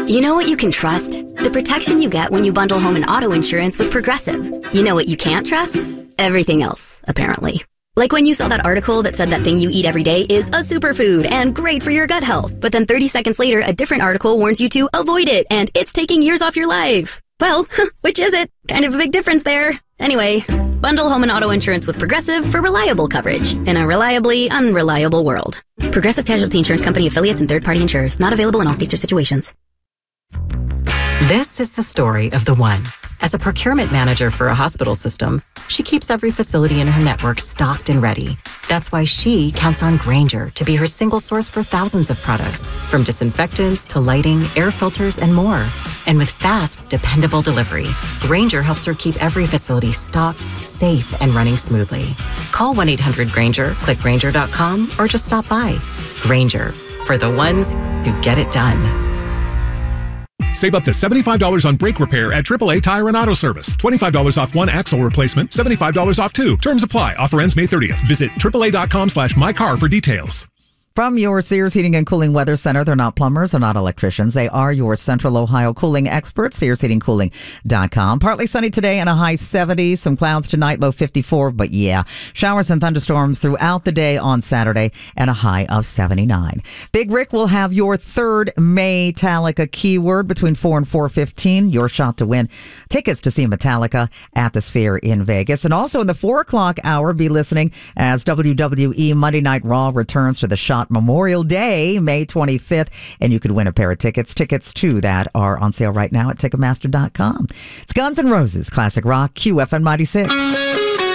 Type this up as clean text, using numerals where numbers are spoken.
You know what you can trust? The protection you get when you bundle home and auto insurance with Progressive. You know what you can't trust? Everything else, apparently. Like when you saw that article that said that thing you eat every day is a superfood and great for your gut health. But then 30 seconds later, a different article warns you to avoid it and it's taking years off your life. Well, which is it? Kind of a big difference there. Anyway, bundle home and auto insurance with Progressive for reliable coverage in a reliably unreliable world. Progressive Casualty Insurance Company affiliates and third-party insurers. Not available in all states or situations. This is the story of the one. As a procurement manager for a hospital system, she keeps every facility in her network stocked and ready. That's why she counts on Grainger to be her single source for thousands of products, from disinfectants to lighting, air filters, and more. And with fast, dependable delivery, Grainger helps her keep every facility stocked, safe, and running smoothly. Call 1-800-GRAINGER, click Grainger.com, or just stop by. Grainger, for the ones who get it done. Save up to $75 on brake repair at AAA Tire and Auto Service. $25 off one axle replacement, $75 off two. Terms apply. Offer ends May 30th. Visit AAA.com/mycar for details. From your Sears Heating and Cooling Weather Center, they're not plumbers, they're not electricians. They are your Central Ohio cooling experts, SearsHeatingCooling.com. Partly sunny today and a high 70. Some clouds tonight, low 54. But yeah, showers and thunderstorms throughout the day on Saturday and a high of 79. Big Rick will have your third Metallica keyword between 4 and 4:15. Your shot to win tickets to see Metallica at the Sphere in Vegas. And also in the 4 o'clock hour, be listening as WWE Monday Night Raw returns to the Shot Memorial Day, May 25th, and you could win a pair of tickets. Tickets to that are on sale right now at Ticketmaster.com. It's Guns N' Roses, classic rock, QFN 96.